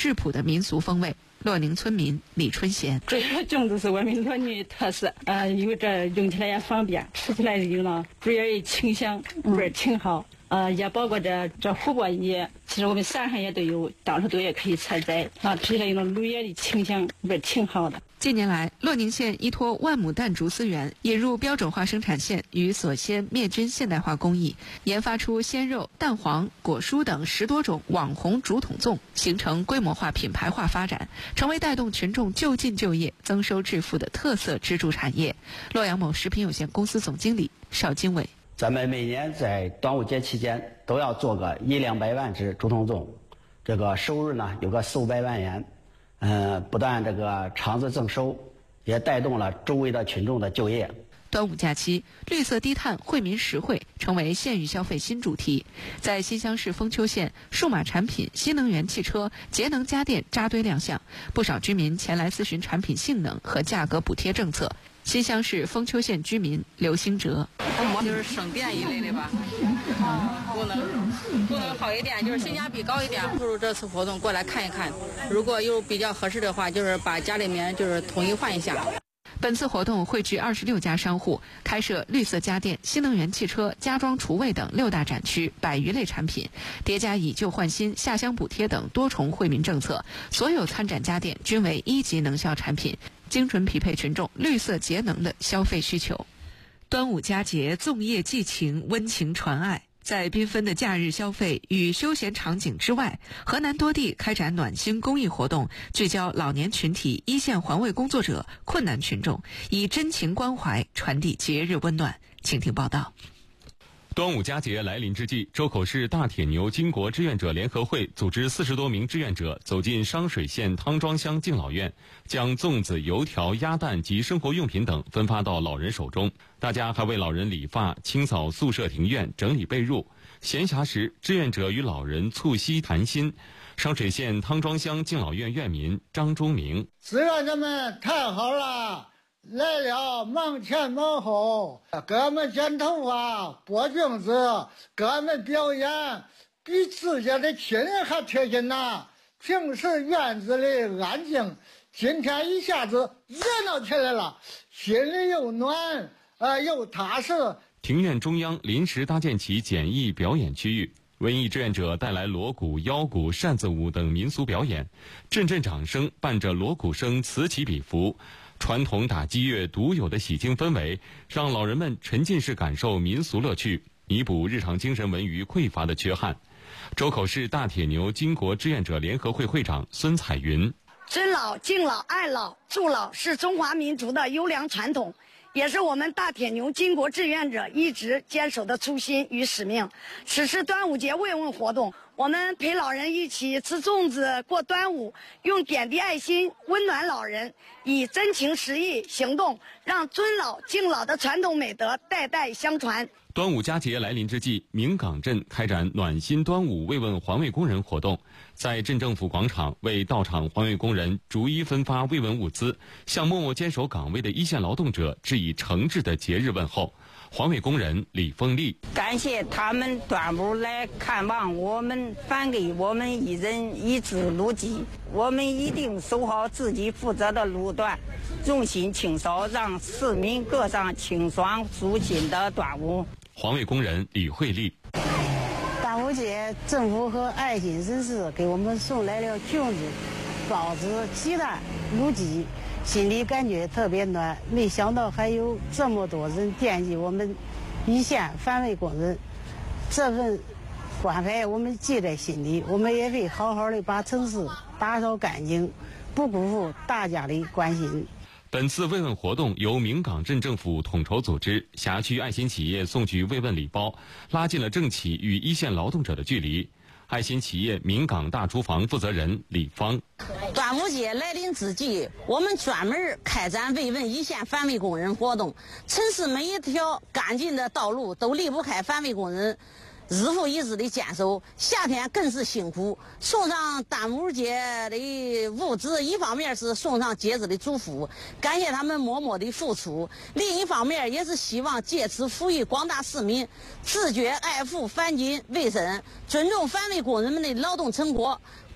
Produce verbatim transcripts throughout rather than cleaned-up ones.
质朴的民俗风味。洛宁村民李春贤： 这些粽子是我们洛宁的特色，呃，因为这用起来也方便，吃起来有呢味儿也清香，味儿挺好。呃，也包括这这胡萝叶，其实我们山上也都有，到处都也可以采摘啊，吃起来有那绿叶的清香，味儿挺好的。 近年来，洛宁县依托万亩蛋竹资源，引入标准化生产线与锁鲜灭菌现代化工艺，研发出鲜肉、蛋黄、果蔬等十多种网红竹筒粽，形成规模化品牌化发展，成为带动群众就近就业、增收致富的特色支柱产业。洛阳某食品有限公司总经理邵金伟： 咱们每年在端午节期间都要做个一两百万只竹筒粽，这个收入呢有个四五百万元。嗯、呃，不但这个厂子增收，也带动了周围的群众的就业。 端午假期，绿色低碳、惠民实惠成为县域消费新主题。在新乡市丰丘县，数码产品、新能源汽车、节能家电扎堆亮相，不少居民前来咨询产品性能和价格补贴政策。新乡市丰丘县居民刘兴哲： 就是省电一类的吧，功能功能好一点，就是性价比高一点。不如这次活动过来看一看，如果有比较合适的话，就是把家里面就是统一换一下。 本次活动汇聚二十六家商户，开设绿色家电、新能源汽车、家装厨卫等六大展区，百余类产品，叠加以旧换新、下乡补贴等多重惠民政策，所有参展家电均为一级能效产品，精准匹配群众绿色节能的消费需求。端午佳节，粽叶寄情，温情传爱。在缤纷的假日消费与休闲场景之外，河南多地开展暖心公益活动，聚焦老年群体、一线环卫工作者、困难群众，以真情关怀传递节日温暖。请听报道。 端午佳节来临之际，周口市大铁牛巾帼志愿者联合会组织四十多名志愿者走进商水县汤庄乡敬老院，将粽子、油条、鸭蛋及生活用品等分发到老人手中。大家还为老人理发、清扫宿舍庭院、整理被褥。闲暇时，志愿者与老人促膝谈心。商水县汤庄乡敬老院院民张忠明： 志愿者们太好了，来了忙前忙后，给俺们剪头发、剥镜子，给俺们表演，比自家的亲人还贴心呐。平时院子里安静，今天一下子热闹起来了，心里又暖，呃，又踏实。 庭院中央临时搭建起简易表演区域，文艺志愿者带来锣鼓、腰鼓、扇子舞等民俗表演，阵阵掌声伴着锣鼓声此起彼伏。传统打击乐独有的喜庆氛围，让老人们沉浸式感受民俗乐趣，弥补日常精神文娱匮乏的缺憾。周口市大铁牛巾帼志愿者联合会会长孙彩云： 尊老、敬老、爱老、助老是中华民族的优良传统，也是我们大铁牛巾帼志愿者一直坚守的初心与使命。此次端午节慰问活动，我们陪老人一起吃粽子过端午，用点滴爱心温暖老人，以真情实意行动，让尊老敬老的传统美德代代相传。 端午佳节来临之际，明岗镇开展暖心端午慰问环卫工人活动，在镇政府广场为到场环卫工人逐一分发慰问物资，向默默坚守岗位的一线劳动者致以诚挚的节日问候。环卫工人李凤丽： 感谢他们端午来看望我们，返给我们一人一支路基，我们一定守好自己负责的路段，用心清扫，让市民过上清爽舒心的端午。 环卫工人李慧丽： 端午节，政府和爱心人士给我们送来了粽子、包子、鸡蛋、卤鸡，心里感觉特别暖。没想到还有这么多人惦记我们一线环卫工人，这份关怀我们记在心里，我们也会好好的把城市打扫干净，不辜负大家的关心。 本次慰问活动由明岗镇政府统筹组织，辖区爱心企业送去慰问礼包，拉近了政企与一线劳动者的距离。爱心企业明岗大厨房负责人李芳： 端午节来临之际，我们专门开展慰问一线环卫工人活动。城市每一条干净的道路都离不开环卫工人日复一日的坚守，夏天更是辛苦。送上端午节的物资，一方面是送上节日的祝福，感谢他们默默的付出；另一方面也是希望借此呼吁广大市民自觉爱护环境卫生，尊重环卫工人们的劳动成果，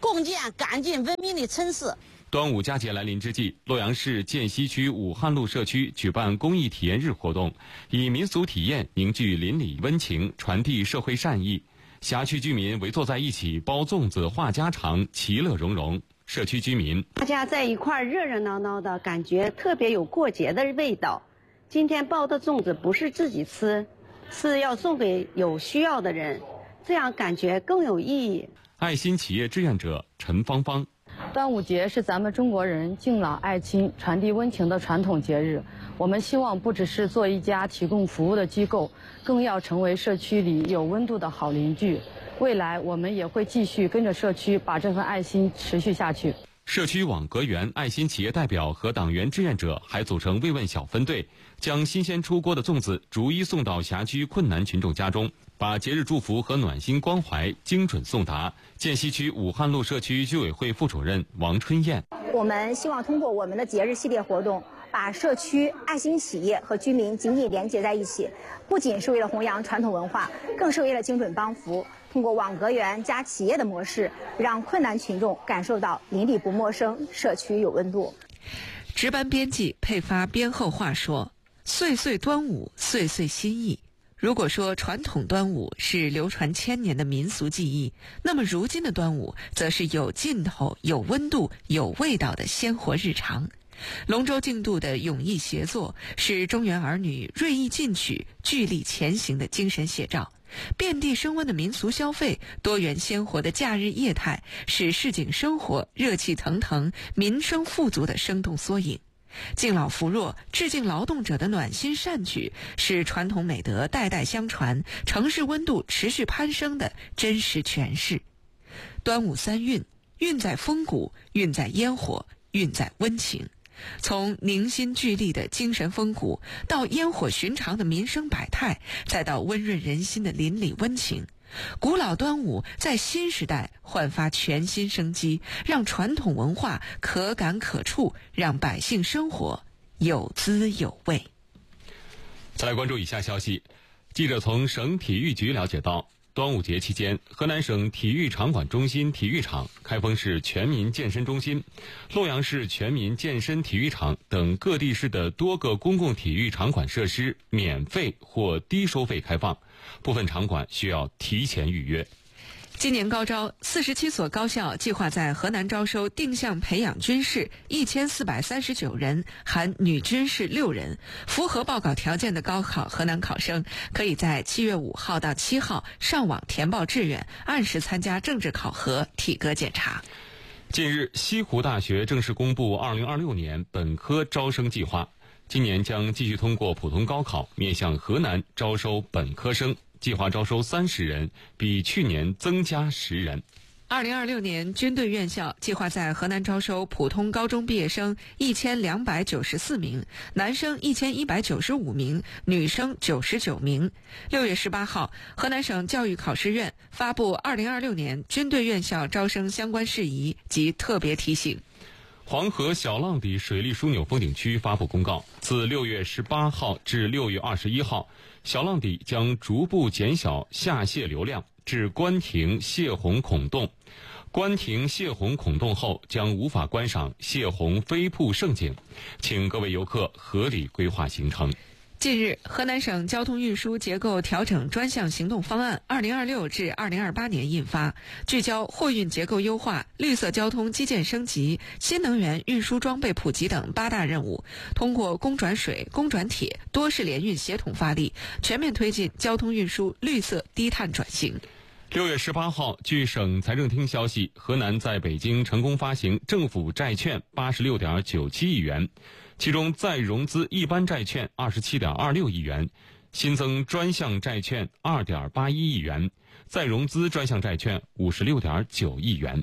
共建干净文明的城市。 端午佳节来临之际，洛阳市涧西区武汉路社区举办公益体验日活动，以民俗体验凝聚邻里温情，传递社会善意。辖区居民围坐在一起包粽子、话家常，其乐融融。社区居民： 大家在一块热热闹闹的，感觉特别有过节的味道。今天包的粽子不是自己吃，是要送给有需要的人，这样感觉更有意义。 爱心企业志愿者陈芳芳： 端午节是咱们中国人敬老爱亲、传递温情的传统节日。我们希望不只是做一家提供服务的机构，更要成为社区里有温度的好邻居。未来我们也会继续跟着社区，把这份爱心持续下去。 社区网格员、爱心企业代表和党员志愿者还组成慰问小分队，将新鲜出锅的粽子逐一送到辖区困难群众家中，把节日祝福和暖心关怀精准送达。涧西区武汉路社区居委会副主任王春燕： 我们希望通过我们的节日系列活动，把社区爱心企业和居民紧紧连接在一起，不仅是为了弘扬传统文化，更是为了精准帮扶。通过网格员加企业的模式，让困难群众感受到邻里不陌生，社区有温度。 值班编辑配发编后话说：岁岁端午，岁岁新意。如果说传统端午是流传千年的民俗技艺，那么如今的端午则是有劲头、有温度、有味道的鲜活日常。龙舟竞渡的勇毅协作，是中原儿女锐意进取、聚力前行的精神写照。遍地升温的民俗消费，多元鲜活的假日业态，是市井生活热气腾腾、民生富足的生动缩影。敬老扶弱、致敬劳动者的暖心善举，是传统美德代代相传、城市温度持续攀升的真实诠释。端午三韵，韵在风骨，韵在烟火，韵在温情。从凝心聚力的精神风骨，到烟火寻常的民生百态，再到温润人心的邻里温情，古老端午在新时代焕发全新生机，让传统文化可感可触，让百姓生活有滋有味。 再来关注以下消息，记者从省体育局了解到，端午节期间，河南省体育场馆中心体育场、开封市全民健身中心、洛阳市全民健身体育场等各地市的多个公共体育场馆设施免费或低收费开放，部分场馆需要提前预约。 今年高招，四十七所高校计划在河南招收定向培养军士一千四百三十九人，含女军士六人。符合报考条件的高考河南考生，可以在七月五号到七号上网填报志愿，按时参加政治考核、体格检查。 近日，西湖大学正式公布二零二六年本科招生计划，今年将继续通过普通高考面向河南招收本科生。计划招收三十人，比去年增加十人。 二零二六年，军队院校计划在河南招收普通高中毕业生一千两百九十四名，男生一千一百九十五名，女生九十九名。六月十八号，河南省教育考试院发布二零二六年军队院校招生相关事宜及特别提醒。 黄河小浪底水利枢纽风景区发布公告，自六月十八号至六月二十一号，小浪底将逐步减小下泄流量至关亭泄洪孔洞。关亭泄洪孔洞后，将无法观赏泄洪飞瀑胜景，请各位游客合理规划行程。 近日，河南省交通运输结构调整专项行动方案二零二六至二零二八年印发，聚焦货运结构优化、绿色交通基建升级、新能源运输装备普及等八大任务，通过公转水、公转铁多式联运协同发力，全面推进交通运输绿色低碳转型。 六月十八号，据省财政厅消息，河南在北京成功发行政府债券八十六点九七亿元，其中再融资一般债券二十七点二六亿元，新增专项债券二点八一亿元，再融资专项债券五十六点九亿元。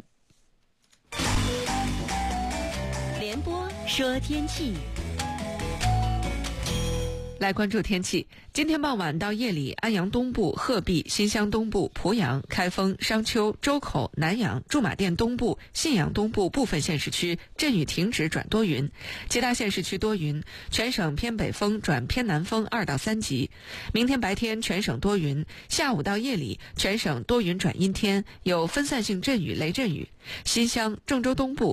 联播说天气。 来关注天气。今天傍晚到夜里，安阳东部、鹤壁、新乡东部、濮阳、开封、商丘、周口、南阳、驻马店东部、信阳东部部分县市区阵雨停止转多云，其他县市区多云，全省偏北风转偏南风二到三级。明天白天全省多云，下午到夜里全省多云转阴天，有分散性阵雨、雷阵雨。新乡、郑州东部